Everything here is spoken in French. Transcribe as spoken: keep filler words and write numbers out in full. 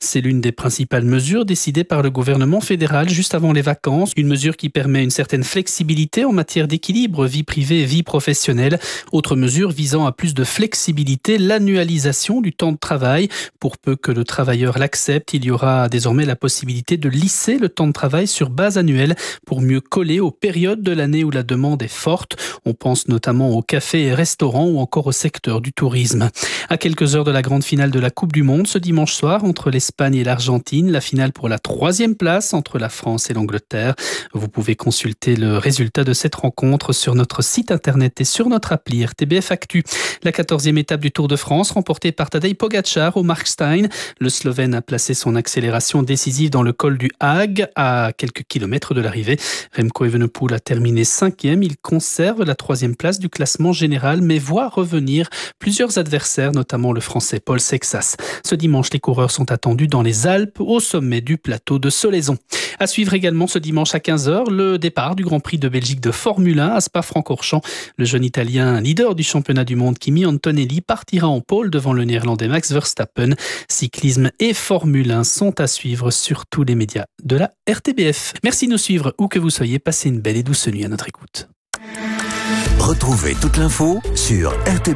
C'est l'une des principales mesures décidées par le gouvernement fédéral juste avant les vacances. Une mesure qui permet une certaine flexibilité en matière d'équilibre vie privée et vie professionnelle. Autre mesure visant à plus de flexibilité, l'annualisation du temps de travail. Pour peu que le travailleur l'accepte, il y aura désormais la possibilité de lisser le temps de travail sur base annuelle pour mieux coller aux périodes de l'année où la demande est forte. On pense notamment aux cafés et restaurants ou encore au secteur du tourisme. À quelques heures de la grande finale de la Coupe du Monde, ce dimanche soir, entre l'Espagne et l'Argentine, la finale pour la troisième place entre la France et l'Angleterre. Vous pouvez consulter le résultat de cette rencontre sur notre site internet et sur notre appli R T B F Actu. La quatorzième étape du Tour de France, remportée par Tadej Pogačar au Markstein. Le Slovène a placé son accélération décisive dans le col du Hague, à quelques kilomètres de l'arrivée. Remco Evenepoel a terminé cinquième. Il conserve la troisième place du classement général, mais voit revenir plusieurs adversaires, notamment le Français Paul Sexas. Ce dimanche, les coureurs sont attendus dans les Alpes, au sommet du plateau de Solaizon. À suivre également ce dimanche à quinze heures, le départ du Grand Prix de Belgique de Formule un à Spa-Francorchamps. Le jeune Italien, leader du championnat du monde, Kimi Antonelli, partira en pôle devant le Néerlandais Max Verstappen. Cyclisme et Formule un sont à suivre sur tous les médias de la R T B F. Merci de nous suivre où que vous soyez. Passez une belle et douce nuit à notre écoute. Retrouvez toute l'info sur R T B F.